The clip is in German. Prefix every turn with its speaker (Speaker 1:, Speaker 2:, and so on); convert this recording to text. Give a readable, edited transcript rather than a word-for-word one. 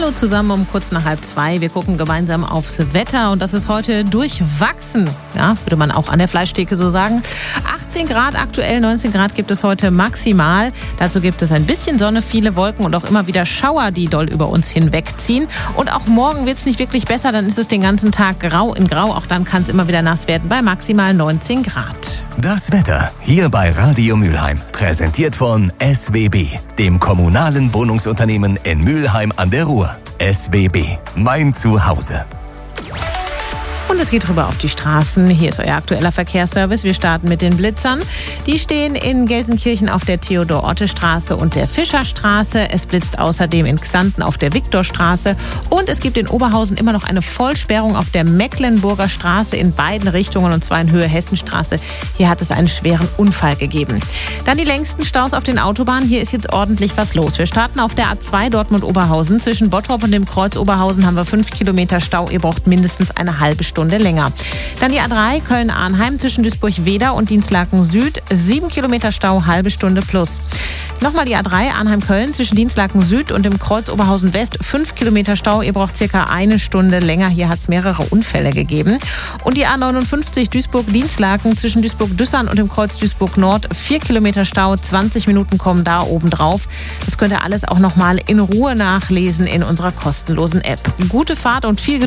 Speaker 1: Hallo zusammen um kurz nach 1:30. Wir gucken gemeinsam aufs Wetter und das ist heute durchwachsen. Ja, würde man auch an der Fleischtheke so sagen. 18 Grad aktuell, 19 Grad gibt es heute maximal. Dazu gibt es ein bisschen Sonne, viele Wolken und auch immer wieder Schauer, die doll über uns hinwegziehen. Und auch morgen wird es nicht wirklich besser, dann ist es den ganzen Tag grau in grau. Auch dann kann es immer wieder nass werden bei maximal 19 Grad.
Speaker 2: Das Wetter hier bei Radio Mülheim. Präsentiert von SWB, dem kommunalen Wohnungsunternehmen in Mülheim an der Ruhr. SWB, mein Zuhause.
Speaker 1: Und es geht rüber auf die Straßen. Hier ist euer aktueller Verkehrsservice. Wir starten mit den Blitzern. Die stehen in Gelsenkirchen auf der Theodor-Otte-Straße und der Fischerstraße. Es blitzt außerdem in Xanten auf der Viktorstraße. Und es gibt in Oberhausen immer noch eine Vollsperrung auf der Mecklenburger Straße in beiden Richtungen, und zwar in Höhe Hessenstraße. Hier hat es einen schweren Unfall gegeben. Dann die längsten Staus auf den Autobahnen. Hier ist jetzt ordentlich was los. Wir starten auf der A2 Dortmund-Oberhausen. Zwischen Bottrop und dem Kreuz Oberhausen haben wir 5 Kilometer Stau. Ihr braucht mindestens eine halbe Stunde länger. Dann die A3 Köln-Arnheim zwischen Duisburg-Weder und Dinslaken Süd. 7 Kilometer Stau, halbe Stunde plus. Nochmal die A3 Arnheim-Köln zwischen Dinslaken Süd und dem Kreuz Oberhausen West. 5 Kilometer Stau, ihr braucht circa eine Stunde länger. Hier hat es mehrere Unfälle gegeben. Und die A59 Duisburg-Dinslaken zwischen Duisburg-Düssern und dem Kreuz Duisburg Nord. 4 Kilometer Stau, 20 Minuten kommen da oben drauf. Das könnt ihr alles auch nochmal in Ruhe nachlesen in unserer kostenlosen App. Gute Fahrt und viel Geduld.